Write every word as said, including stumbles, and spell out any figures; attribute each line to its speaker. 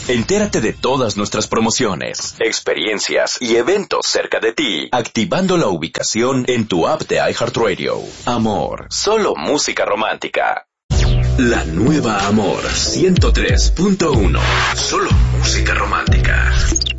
Speaker 1: Entérate de todas nuestras promociones, experiencias y eventos cerca de ti, activando la ubicación en tu app de iHeartRadio. Amor, solo música romántica. La nueva Amor ciento tres punto uno. Solo música romántica.